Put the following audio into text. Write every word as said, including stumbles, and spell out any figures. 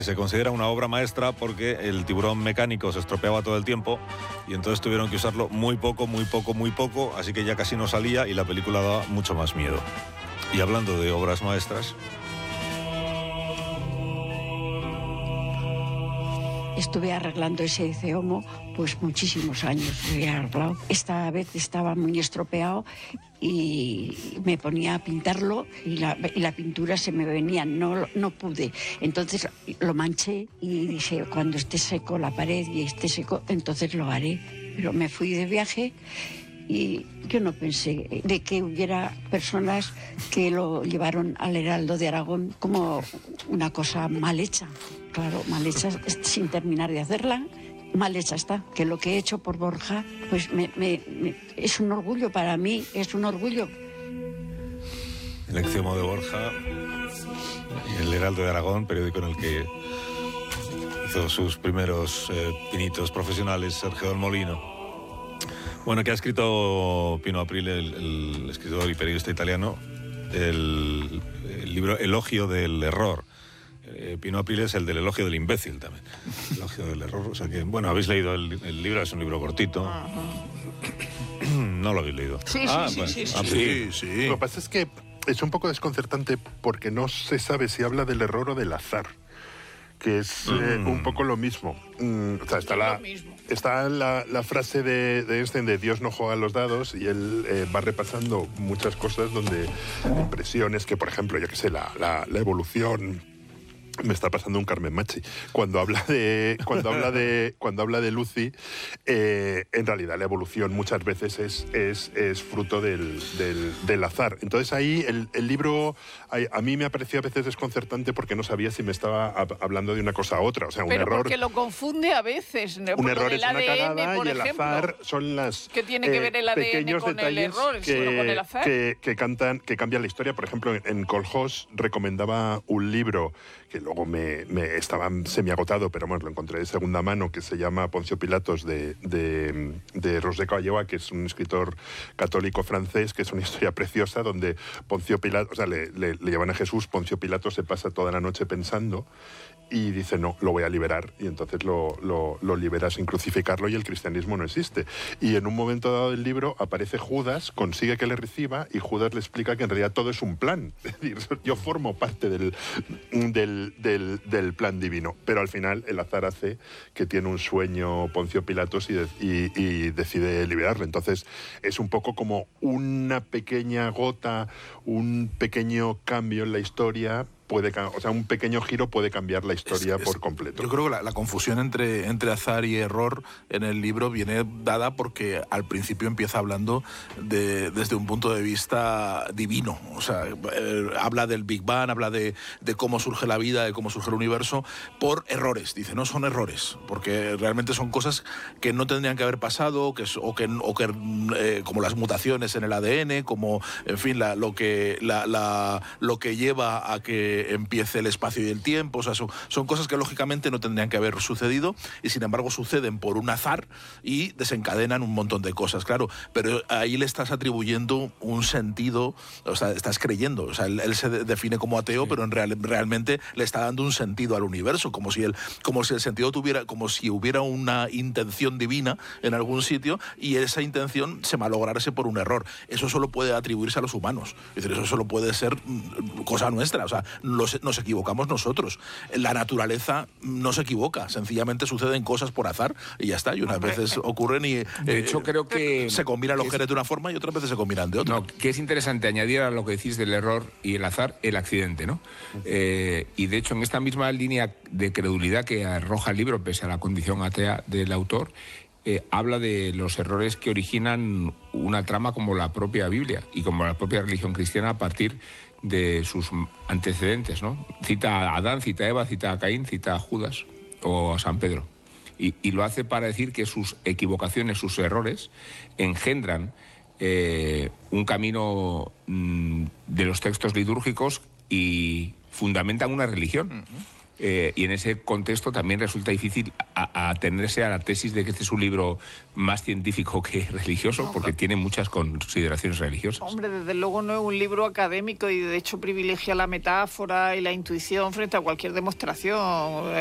Se considera una obra maestra porque el tiburón mecánico se estropeaba todo el tiempo y entonces tuvieron que usarlo muy poco, muy poco, muy poco, así que ya casi no salía y la película daba mucho más miedo. Y hablando de obras maestras... Estuve arreglando ese ceomo pues muchísimos años, lo he arreglado. Esta vez estaba muy estropeado y me ponía a pintarlo y la, y la pintura se me venía, no, no pude. Entonces lo manché y dije, cuando esté seco la pared y esté seco, entonces lo haré. Pero me fui de viaje y yo no pensé de que hubiera personas que lo llevaron al Heraldo de Aragón como una cosa mal hecha. Claro, mal hecha sin terminar de hacerla, mal hecha está. Que lo que he hecho por Borja, pues me, me, me, es un orgullo para mí, es un orgullo. El Extremo de Borja, el Heraldo de Aragón, periódico en el que hizo sus primeros eh, pinitos profesionales Sergio del Molino. Bueno, que ha escrito Pino Aprile, el, el escritor y periodista italiano, el, el libro Elogio del Error. Eh, Pino Aprile es el del elogio del imbécil también. Elogio del error. O sea que, bueno, habéis leído el, el libro, es un libro cortito. No lo habéis leído. Sí, ah, sí, bueno. sí, sí, ah, sí, sí, sí. Lo que pasa es que es un poco desconcertante porque no se sabe si habla del error o del azar, que es eh, Mm. un poco lo mismo. Mm, o sea, está la, está la, la frase de, de Einstein de Dios no juega a los dados y él eh, va repasando muchas cosas donde impresiones que, por ejemplo, yo qué sé, la, la, la evolución... Me está pasando un Carmen Machi. Cuando habla de cuando habla de cuando habla de Lucy, eh, en realidad la evolución muchas veces es, es, es fruto del, del, del azar. Entonces ahí el, el libro a, a mí me ha parecido a veces desconcertante porque no sabía si me estaba a, hablando de una cosa a otra. O sea, un Pero error. porque lo confunde a veces. ¿no? Un Por error lo es del una A D N, cagada por y el ejemplo. azar son las ¿Qué tiene que ver el A D N pequeños con el detalles error, que, solo con el azar? que, que cantan, que cambian la historia. Por ejemplo, en, en Colhós recomendaba un libro que luego me, me estaba semiagotado, pero bueno, lo encontré de segunda mano, que se llama Poncio Pilatos, de, de, de Roger Caballoa, que es un escritor católico francés, que es una historia preciosa, donde Poncio Pilatos, o sea, le, le, le llevan a Jesús, Poncio Pilatos se pasa toda la noche pensando y dice, no, lo voy a liberar, y entonces lo, lo, lo libera sin crucificarlo y el cristianismo no existe. Y en un momento dado del libro aparece Judas, consigue que le reciba y Judas le explica que en realidad todo es un plan. Es decir, yo formo parte del, del, del, del plan divino, pero al final el azar hace que tiene un sueño Poncio Pilatos y, de, y, y decide liberarle. Entonces es un poco como una pequeña gota, un pequeño cambio en la historia, puede, o sea, un pequeño giro puede cambiar la historia es, es, por completo. Yo creo que la, la confusión entre, entre azar y error en el libro viene dada porque al principio empieza hablando de, desde un punto de vista divino. O sea, eh, habla del Big Bang, habla de, de cómo surge la vida, de cómo surge el universo, por errores. Dice, no son errores, porque realmente son cosas que no tendrían que haber pasado, que, o que, o que eh, como las mutaciones en el A D N, como, en fin, la, lo, que, la, la, lo que lleva a que empiece el espacio y el tiempo. O sea, son, son cosas que lógicamente no tendrían que haber sucedido y sin embargo suceden por un azar y desencadenan un montón de cosas, claro, pero ahí le estás atribuyendo un sentido, o sea, estás creyendo, o sea, él, él se de, define como ateo, sí, pero en real, realmente le está dando un sentido al universo, como si, él, como si el sentido tuviera, como si hubiera una intención divina en algún sitio y esa intención se malograse por un error. Eso solo puede atribuirse a los humanos, es decir, eso solo puede ser cosa nuestra, o sea, Los, nos equivocamos nosotros. La naturaleza no se equivoca, sencillamente suceden cosas por azar y ya está, y unas Hombre, veces ocurren y... De eh, hecho, creo que... Se combinan los genes de una forma y otras veces se combinan de otra. No, que es interesante añadir a lo que decís del error y el azar, el accidente, ¿no? Uh-huh. Eh, y de hecho, en esta misma línea de credulidad que arroja el libro, pese a la condición atea del autor, eh, habla de los errores que originan una trama como la propia Biblia y como la propia religión cristiana a partir de sus antecedentes, ¿no? Cita a Adán, cita a Eva, cita a Caín, cita a Judas o a San Pedro. Y, y lo hace para decir que sus equivocaciones, sus errores, engendran eh, un camino mmm, de los textos litúrgicos y fundamentan una religión. Uh-huh. Eh, y en ese contexto también resulta difícil a, a atenerse a la tesis de que este es un libro más científico que religioso, No, porque claro. tiene muchas consideraciones religiosas. Hombre, desde luego no es un libro académico y de hecho privilegia la metáfora y la intuición frente a cualquier demostración.